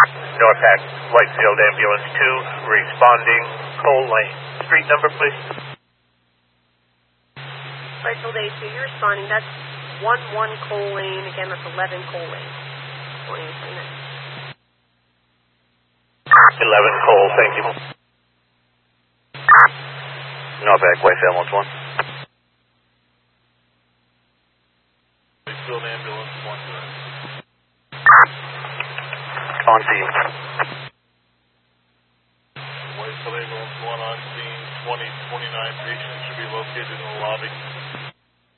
Norpac, Whitefield Ambulance 2, responding Cole Lane. Street number, please. Whitefield A2, you're responding. That's 11 Cole Lane. Again, that's 11 Cole Lane. 2829. 11 Cole, thank you. Norpac, Whitefield 1. Whitefield Ambulance 1. On scene.